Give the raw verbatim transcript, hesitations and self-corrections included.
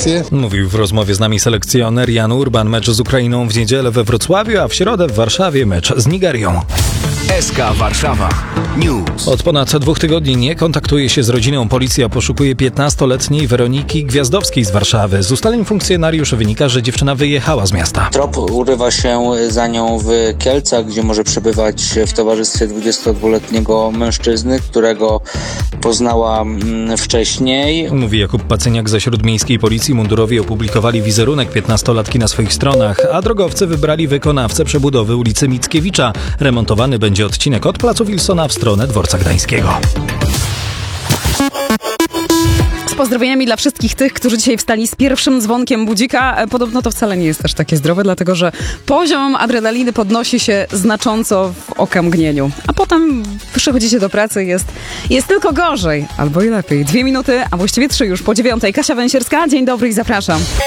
selekcję. Mówił w rozmowie z nami selekcjoner Jan Urban. Mecz z Ukrainą w niedzielę we Wrocławiu, a w środę w Warszawie mecz z Nigerią. S K Warszawa News. Od ponad dwóch tygodni nie kontaktuje się z rodziną. Policja poszukuje piętnastoletniej Weroniki Gwiazdowskiej z Warszawy. Z ustaleń funkcjonariuszy wynika, że dziewczyna wyjechała z miasta. Trop urywa się za nią w Kielcach, gdzie może przebywać w towarzystwie dwudziestodwuletniego mężczyzny, którego poznała wcześniej. Mówi Jakub Pacyniak ze Śródmiejskiej Policji. Mundurowi opublikowali wizerunek piętnastolatki na swoich stronach, a drogowcy wybrali wykonawcę przebudowy ulicy Mickiewicza. Remontowany będzie odcinek od placu Wilsona w stronę Dworca Gdańskiego. Z pozdrowieniami dla wszystkich tych, którzy dzisiaj wstali z pierwszym dzwonkiem budzika. Podobno to wcale nie jest też takie zdrowe, dlatego że poziom adrenaliny podnosi się znacząco w okamgnieniu. A potem przychodzicie do pracy, jest, jest tylko gorzej, albo i lepiej. Dwie minuty, a właściwie trzy już po dziewiątej. Kasia Węsierska, dzień dobry i zapraszam.